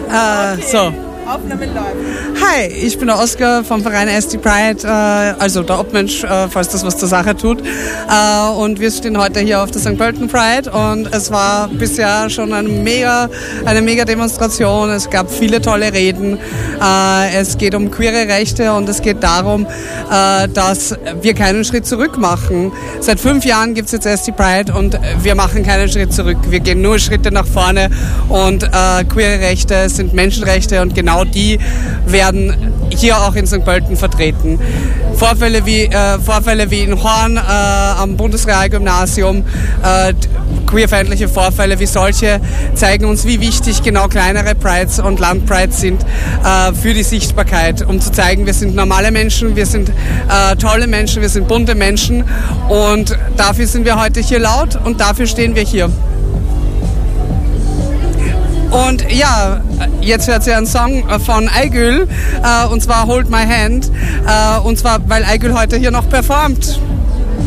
So. Aufnahme läuft. Hi, ich bin der Oskar vom Verein SD Pride, also der Obmensch, falls das was zur Sache tut. Und wir stehen heute hier auf der St. Pölten Pride und es war bisher schon eine mega Demonstration. Es gab viele tolle Reden. Es geht um queere Rechte und es geht darum, dass wir keinen Schritt zurück machen. Seit 5 Jahren gibt es jetzt SD Pride und wir machen keinen Schritt zurück. Wir gehen nur Schritte nach vorne und queere Rechte sind Menschenrechte und genau die werden hier auch in St. Pölten vertreten. Vorfälle wie in Horn am Bundesrealgymnasium, queerfeindliche Vorfälle wie solche zeigen uns, wie wichtig genau kleinere Prides und Landprides sind für die Sichtbarkeit, um zu zeigen, wir sind normale Menschen, wir sind tolle Menschen, wir sind bunte Menschen und dafür sind wir heute hier laut und dafür stehen wir hier. Und ja, jetzt hört ihr einen Song von Aigül, und zwar Hold My Hand, und zwar, weil Aigül heute hier noch performt.